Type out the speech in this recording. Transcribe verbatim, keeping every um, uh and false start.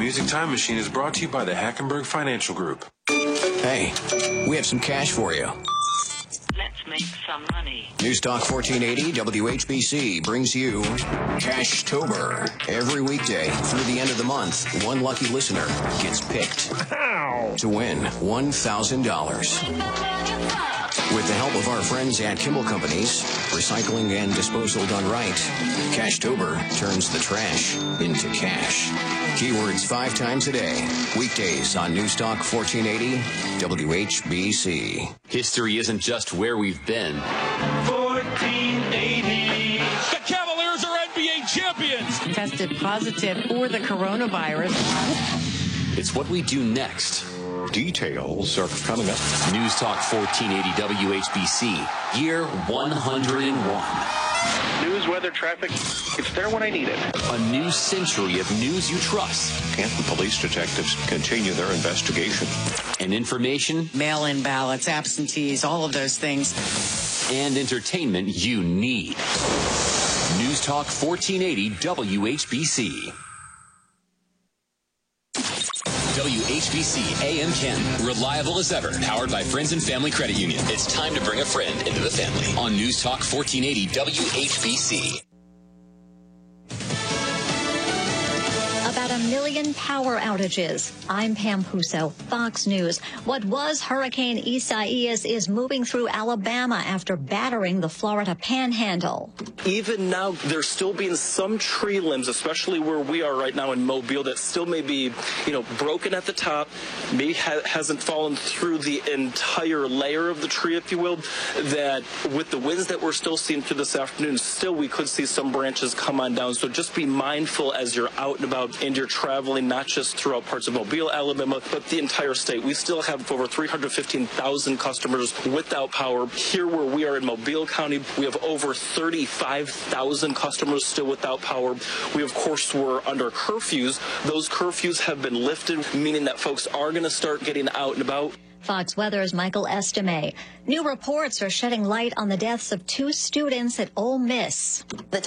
Music Time Machine is brought to you by the Hackenberg Financial Group. Hey, we have some cash for you. Let's make some money. News Talk fourteen eighty W H B C brings you Cashtober. Every weekday through the end of the month, one lucky listener gets picked to win one thousand dollars. With the help of our friends at Kimball Companies, recycling and disposal done right, Cashtober turns the trash into cash. Keywords five times a day. Weekdays on News Talk fourteen eighty W H B C. History isn't just where we've been. fourteen eighty. The Cavaliers are N B A champions. Tested positive for the coronavirus. It's what we do next. Details are coming up. News Talk fourteen eighty W H B C, year one hundred one. News, weather, traffic, it's there when I need it. A new century of news you trust. Canton police detectives continue their investigation. And information. Mail-in ballots, absentees, all of those things. And entertainment you need. News Talk fourteen eighty W H B C. W H B C A M Canton. Reliable as ever. Powered by Friends and Family Credit Union. It's time to bring a friend into the family. On News Talk fourteen eighty W H B C. About a million power outages. I'm Pam Puso, Fox News. What was Hurricane Isaias is moving through Alabama after battering the Florida Panhandle. Even now, there's still being some tree limbs, especially where we are right now in Mobile, that still may be, you know, broken at the top, maybe ha- hasn't fallen through the entire layer of the tree, if you will, that with the winds that we're still seeing through this afternoon, still we could see some branches come on down. So just be mindful as you're out and about and you're traveling, not just throughout parts of Mobile, Alabama, but the entire state. We still have over three hundred fifteen thousand customers without power. Here where we are in Mobile County, we have over thirty-five thousand customers still without power. We, of course, were under curfews. Those curfews have been lifted, meaning that folks are going to start getting out and about. Fox Weather's Michael Estime. New reports are shedding light on the deaths of two students at Ole Miss. The